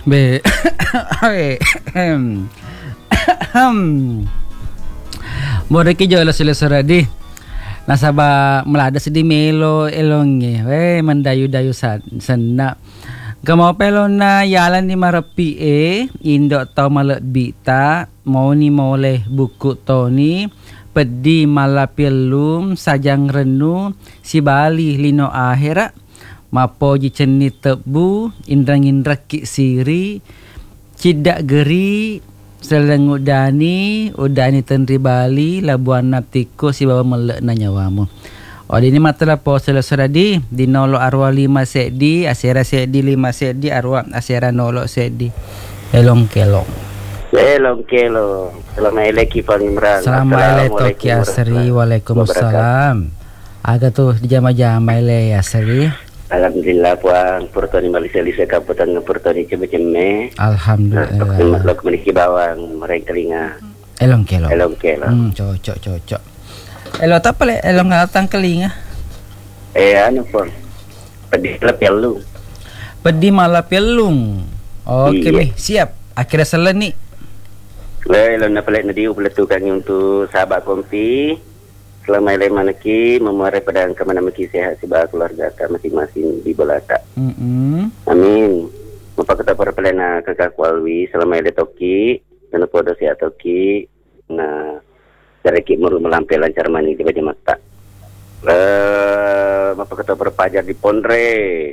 Be. Bore ki jolo sila suradi. Nasaba melada sedi melo elonge. Mendayu-dayu sana. Gamau pelon na yalan ni marapi indok tau malak bita mau ni moleh buku toni pedi malapilum sajang renu si Bali lino akhira mapo ji ceni tebu indrang-indra ki siri cidak geri seleng udani tenri Bali labuan naptiko si bawa melek na nyawamu. Ini matalah po selesai di nolo arwah 5 sedi asera sedi 5 sedi arwah asera nolo sedi elong kelong Assalamualaikum Pak Imran. Assalamualaikum ya Sri. Waalaikumsalam. Aga tuh di jama-jama ile ya Sri. Alhamdulillah puang Purtoni Malaysia Lisa Kabupaten Purtoni Ceme. Alhamdulillah. Lok memiliki bawang mereka telinga. Elong kelong. Cocok. Elo tak pale elong ngatang kelinga. Anu pun. Pedi malapelung. Pedi malapelung. Oke Iya. siap. Akhirnya selen nih. Elo na pala na diu pala tukang untuk sahabat kompi. Selama ilai manaki memuarai pedang kemana maki sehat si bah keluarga ta masing-masing di belaka. Amin. Mapa kita para pelena kakak walwi selama ilai toki dan podo sehat toki. Nah cara ki muru melampir lancar mani di baja mata. Mapa kita berpajar di Pondre.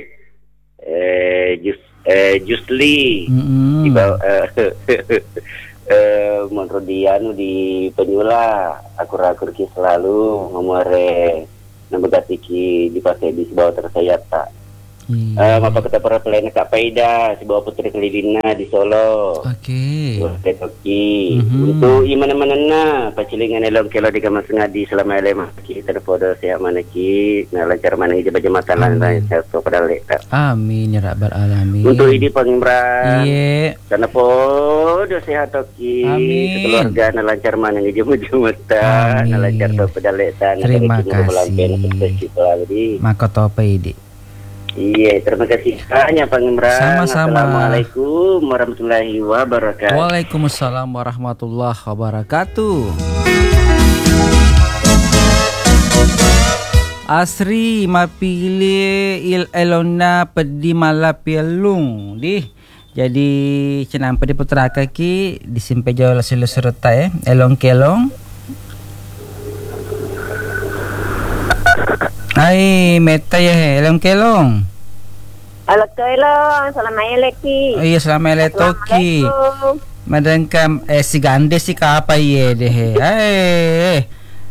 Justly di bawah Monrodianu di Penyula akur-akur ki selalu ngomore nambagati ki di pasai di bawah tersayata. Mapa kita para pelena Kak Paida si bawah Putri Kelilina di Solo. Oke. Toki. Untuk mana-mana na pacilingan elong kelo di kamar sengadi selama elema kita podo sehat manaki na lancar manaki baja mata lan sehat pada lek. Amin ya rabbal alamin. Untuk ini pengimran. Iya. Karena podo sehat toki. Amin. Keluarga na lancar manaki jemu-jemu ta na lancar pada lek ta. Terima kasih. Maka tope idi. Iya, terima kasih banyak Pak Imran. Sama-sama. Assalamualaikum warahmatullahi wabarakatuh. Waalaikumsalam warahmatullahi wabarakatuh. Asri mapili elona pedi malapelung di. Jadi cenang pedi putra kaki disimpe jauh lalu serta elong kelong. Hai, meta ya elong kelong. Halo kelong, assalamualaikum. Oh iya, assalamualaikum. Madangkam si gande si apa ye deh. Hai.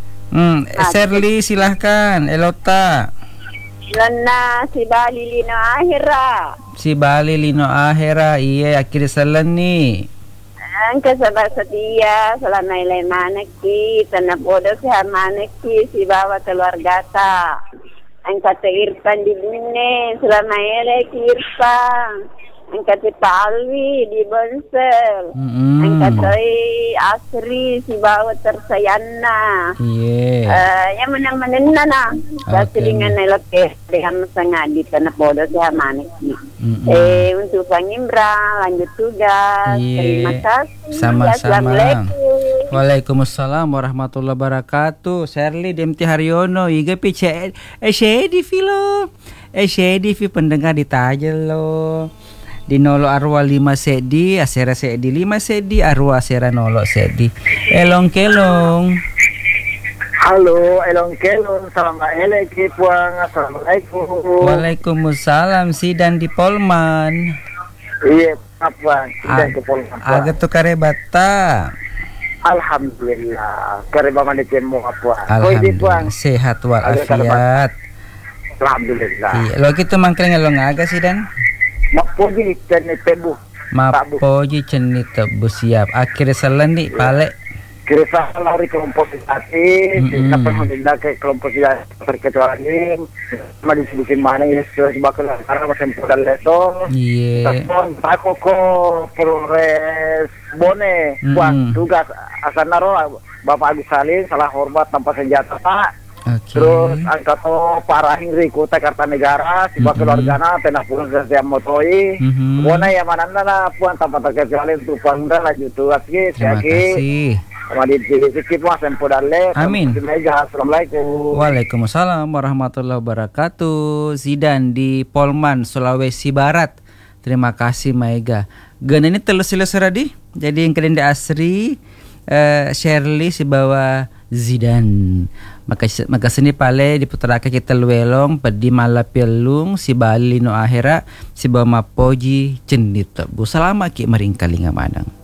Serli silahkan, Elota. Lana si Bali lino akhira. Si Bali lino akhira, iya akhir salan nih. Angka sahabat setia selama ilai manaki tanah bodoh si manaki si bawa keluarga ta. Angka Irfan di Bune selama ilai Irfan. Angka Palwi di Bonsel. Angka Asri si bawa tersayana. Yang menang-menang na. Kasi dengan elok dengan sangat di tanah bodoh si manaki. Untuk Bang Imran lanjut tugas. Terima kasih. Sama-sama. Waalaikumsalam warahmatullahi wabarakatuh. Sherly Demti Haryono iga pice di film. di pendengar ditajel lo. Di nolo arwah 5 sedi, asera sedi 5 sedi, arwah asera nolo sedi. Elong kelong. Halo, elong kelong. Assalamualaikum. Assalamualaikum. Waalaikumsalam. Sidan di Polman. Iya, apa? Sidan di Polman. Agak tuh karebata. Alhamdulillah. Kareba mana cemu apa? Alhamdulillah. Sehat walafiat. Alhamdulillah. Iya, lo gitu mangkring lo ngaga sih dan. Mapoji cenit tebu. Mapoji cenit tebu siap. Akhirnya salan nih pale. Kira lari kelompok sisati, alhamdulillah ke kelompok sisati berkecuali cuma di mana ya sebab karena masih modal leto. Iya. Aku kok Polres Bone buat tugas asal naro Bapak Agus Salim salah hormat tanpa senjata Pak. Oke. Terus angka to parahing Riko ta Kartanegara si keluargana tenah pulang ke siam motoi. Bona ya mananda na puan tempat terkecuali tu pangda la jutu aski Terima kasih. sama di sikit mas empodalle. Amin. Assalamualaikum. Waalaikumsalam warahmatullahi wabarakatuh. Zidan di Polman, Sulawesi Barat. Terima kasih Maiga. Gen ini telus seradi. Jadi yang keren di Asri, Shirley si bawa Zidan. Maka sini pale diputarake kita luelong pedi malapelung si Bali no akhira si bawa mapoji cendito. Bu salama ki maring kalinga manang.